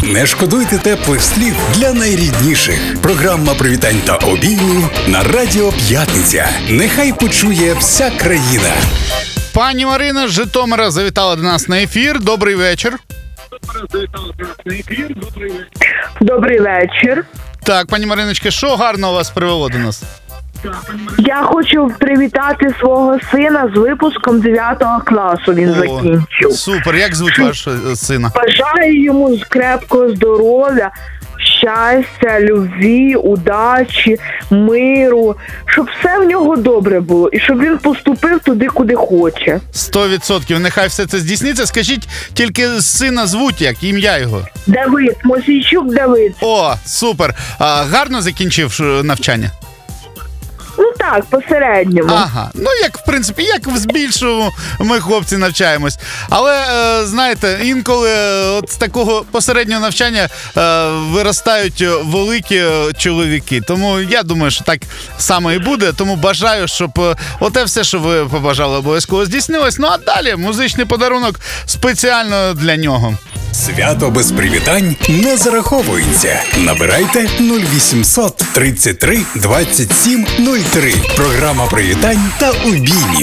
Не шкодуйте теплих слів для найрідніших. Програма привітань та обіймів на Радіо П'ятниця. Нехай почує вся країна. Пані Марина з Житомира завітала до нас на ефір. Добрий вечір. Добрий вечір. Так, пані Мариночка, що гарного вас привело до нас? Я хочу привітати свого сина з випуском 9 класу. Він закінчив. Супер. Як звуть вашого сина? Бажаю йому крепкого здоров'я, щастя, любві, удачі, миру, щоб все в нього добре було і щоб він поступив туди, куди хоче. 100%. Нехай все це здійсниться. Скажіть, тільки сина звуть як? Ім'я його? Давид, Мосійчук Давид. О, супер. Гарно закінчив навчання? Ну так, посередньому. Ага, ну як в принципі, як в збільшому ми хлопці навчаємось. Але, знаєте, інколи от з такого посереднього навчання виростають великі чоловіки. Тому я думаю, що так само і буде. Тому бажаю, щоб оте все, що ви побажали, обов'язково здійснилось. Ну а далі музичний подарунок спеціально для нього. Свято без привітань не зараховується. Набирайте 0800 33 27 03. Програма привітань та обіймів.